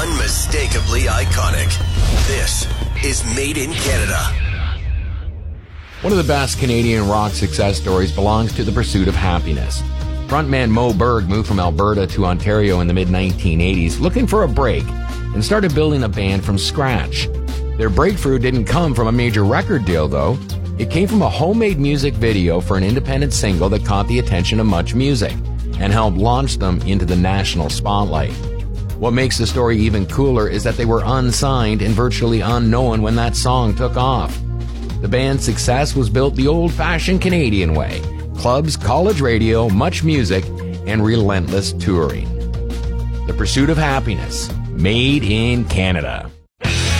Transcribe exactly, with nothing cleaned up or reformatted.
Unmistakably iconic. This is Made in Canada. One of the best Canadian rock success stories belongs to The Pursuit of Happiness. Frontman Mo Berg moved from Alberta to Ontario in the mid nineteen eighties looking for a break and started building a band from scratch. Their breakthrough didn't come from a major record deal, though. It came from a homemade music video for an independent single that caught the attention of Much Music and helped launch them into the national spotlight. What makes the story even cooler is that they were unsigned and virtually unknown when that song took off. The band's success was built the old-fashioned Canadian way: clubs, college radio, Much Music, and relentless touring. The Pursuit of Happiness, Made in Canada.